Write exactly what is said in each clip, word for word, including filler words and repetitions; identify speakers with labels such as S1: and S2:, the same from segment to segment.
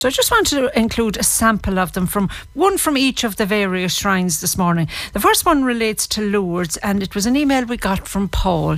S1: So I just want to include a sample of them, from one from each of the various shrines this morning. The first one relates to Lourdes, and it was an email we got from Paul.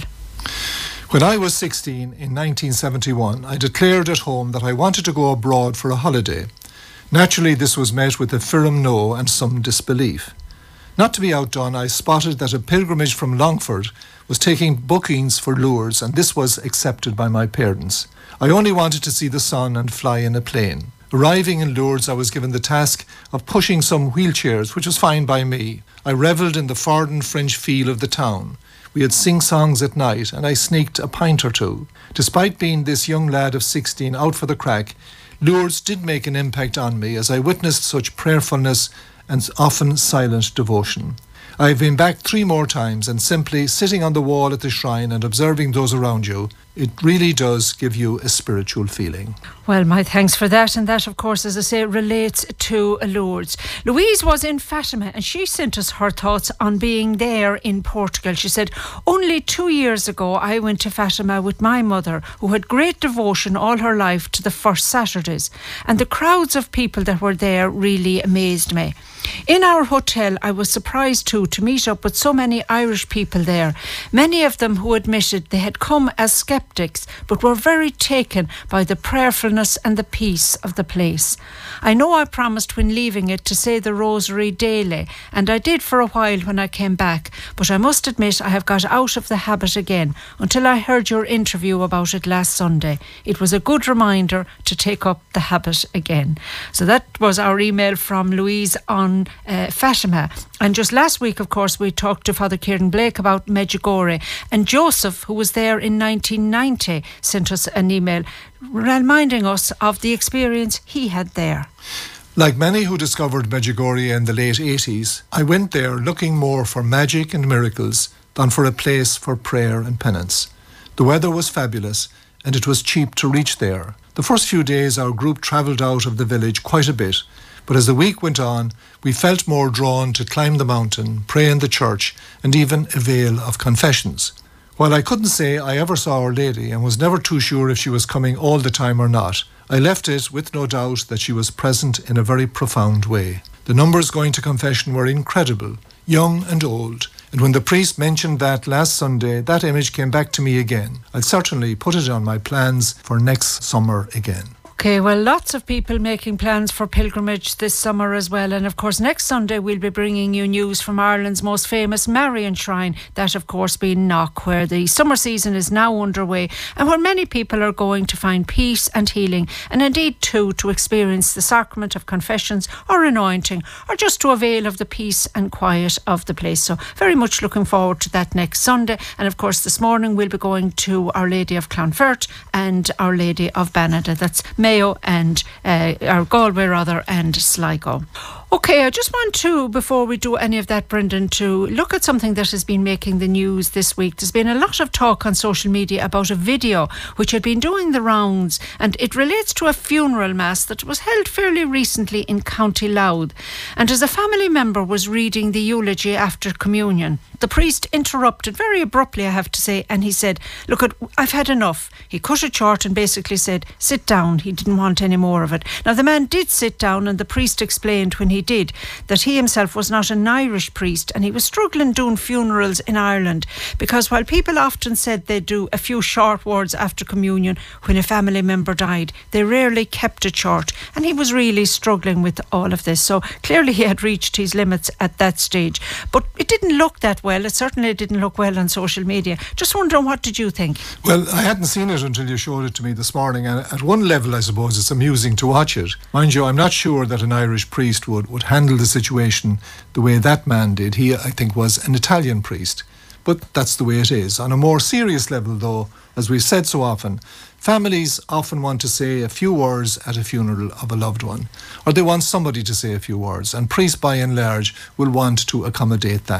S2: When I was sixteen in nineteen seventy-one, I declared at home that I wanted to go abroad for a holiday. Naturally, this was met with a firm no and some disbelief. Not to be outdone, I spotted that a pilgrimage from Longford was taking bookings for Lourdes, and this was accepted by my parents. I only wanted to see the sun and fly in a plane. Arriving in Lourdes, I was given the task of pushing some wheelchairs, which was fine by me. I revelled in the foreign French feel of the town. We had sing-songs at night, and I sneaked a pint or two. Despite being this young lad of sixteen out for the crack, Lourdes did make an impact on me as I witnessed such prayerfulness and often silent devotion. I have been back three more times, and simply sitting on the wall at the shrine and observing those around you, it really does give you a spiritual feeling.
S1: Well, my thanks for that. And that, of course, as I say, relates to Lourdes. Louise was in Fatima, and she sent us her thoughts on being there in Portugal. She said, only two years ago I went to Fatima with my mother, who had great devotion all her life to the first Saturdays. And the crowds of people that were there really amazed me. In our hotel, I was surprised too to meet up with so many Irish people there. Many of them who admitted they had come as skeptics, but were very taken by the prayerfulness and the peace of the place. I know I promised when leaving it to say the rosary daily, and I did for a while when I came back, but I must admit I have got out of the habit again until I heard your interview about it last Sunday. It was a good reminder to take up the habit again. So that was our email from Louise on uh, Fatima. And just last week, of course, we talked to Father Kieran Blake about Medjugorje, and Joseph, who was there in nineteen ninety, sent us an email reminding us of the experience he had there.
S2: Like many who discovered Medjugorje in the late eighties, I went there looking more for magic and miracles than for a place for prayer and penance. The weather was fabulous, and it was cheap to reach there. The first few days our group travelled out of the village quite a bit, but as the week went on, we felt more drawn to climb the mountain, pray in the church, and even avail of confessions. While I couldn't say I ever saw Our Lady and was never too sure if she was coming all the time or not, I left it with no doubt that she was present in a very profound way. The numbers going to confession were incredible, young and old, and when the priest mentioned that last Sunday, that image came back to me again. I'll certainly put it on my plans for next summer again.
S1: Okay, well, lots of people making plans for pilgrimage this summer as well. And of course, next Sunday we'll be bringing you news from Ireland's most famous Marian shrine, that of course being Knock, where the summer season is now underway and where many people are going to find peace and healing, and indeed too to experience the sacrament of confessions or anointing, or just to avail of the peace and quiet of the place. So very much looking forward to that next Sunday. And of course, this morning we'll be going to Our Lady of Clonfert and Our Lady of Banada. That's Mayo and uh, or Galway rather, and Sligo. Okay, I just want to, before we do any of that, Brendan, to look at something that has been making the news this week. There's been a lot of talk on social media about a video which had been doing the rounds, and it relates to a funeral mass that was held fairly recently in County Louth. And as a family member was reading the eulogy after communion, the priest interrupted very abruptly, I have to say, and he said, look, I've had enough. He cut it short and basically said, sit down. He didn't want any more of it. Now, the man did sit down, and the priest explained when he did that he himself was not an Irish priest, and he was struggling doing funerals in Ireland, because while people often said they'd do a few short words after communion when a family member died, they rarely kept it short, and he was really struggling with all of this. So clearly he had reached his limits at that stage, but it didn't look that well. It certainly didn't look well on social media. Just wondering, what did you think?
S2: Well, I hadn't seen it until you showed it to me this morning, and at one level I suppose it's amusing to watch it. Mind you, I'm not sure that an Irish priest would, would handle the situation the way that man did. He, I think, was an Italian priest. But that's the way it is. On a more serious level, though, as we've said so often, families often want to say a few words at a funeral of a loved one, or they want somebody to say a few words, and priests by and large will want to accommodate that.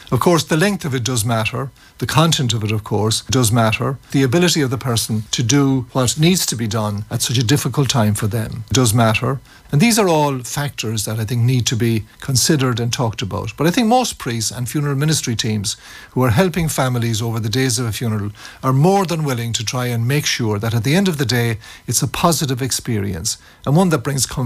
S2: Of course, the length of it does matter. The content of it, of course, does matter. The ability of the person to do what needs to be done at such a difficult time for them does matter. And these are all factors that I think need to be considered and talked about. But I think most priests and funeral ministry teams who are helping families over the days of a funeral are more than willing to try and make sure that at the end of the day, it's a positive experience and one that brings comfort